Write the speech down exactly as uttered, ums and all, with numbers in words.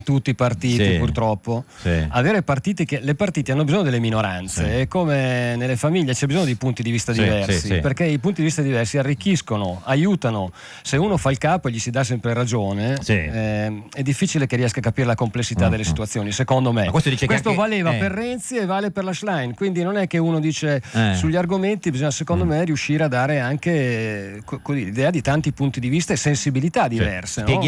tutti i partiti, sì, purtroppo sì. avere partiti che le partiti hanno bisogno delle minoranze, sì. è come nelle famiglie, c'è bisogno di punti di vista sì, diversi, sì, sì. perché i punti di vista diversi arricchiscono, aiutano. Se uno fa il capo e gli si dà sempre ragione, sì. eh, è difficile che riesca a capire la complessità mm-hmm. delle situazioni, secondo me. Ma questo dice questo che anche, valeva eh. per Renzi e vale per la Schlein, quindi non è che uno dice eh. sugli argomenti, bisogna secondo mm. me riuscire a dare anche co- l'idea di tanti punti di vista e sensibilità diverse, sì. no?